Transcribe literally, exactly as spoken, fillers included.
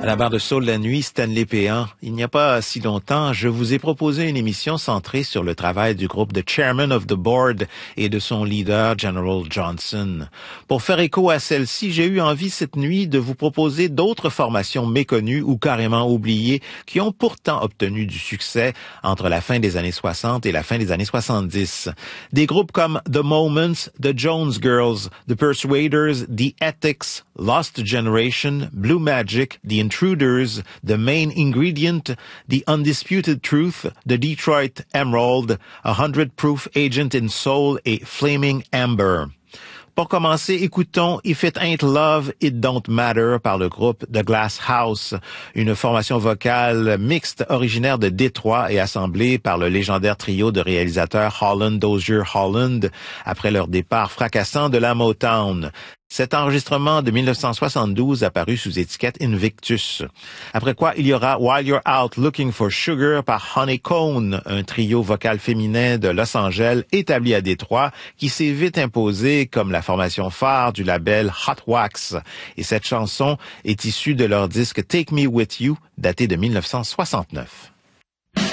À la barre de Soul la nuit, Stanley Péan. Il n'y a pas si longtemps, je vous ai proposé une émission centrée sur le travail du groupe The Chairman of the Board et de son leader, General Johnson. Pour faire écho à celle-ci, j'ai eu envie cette nuit de vous proposer d'autres formations méconnues ou carrément oubliées qui ont pourtant obtenu du succès entre la fin des années soixante et la fin des années soixante-dix. Des groupes comme The Moments, The Jones Girls, The Persuaders, The Ethics, Lost Generation, Blue Magic, The Intruders, The Main Ingredient, The Undisputed Truth, The Detroit Emerald, A Hundred Proof Agent in Soul et Flaming Amber. Pour commencer, écoutons If It Ain't Love, It Don't Matter par le groupe The Glass House, une formation vocale mixte originaire de Détroit et assemblée par le légendaire trio de réalisateurs Holland Dozier Holland après leur départ fracassant de la Motown. Cet enregistrement de mille neuf cent soixante-douze apparu sous étiquette Invictus. Après quoi, il y aura While You're Out Looking for Sugar par Honey Cone, un trio vocal féminin de Los Angeles établi à Détroit qui s'est vite imposé comme la formation phare du label Hot Wax. Et cette chanson est issue de leur disque Take Me With You, daté de mille neuf cent soixante-neuf.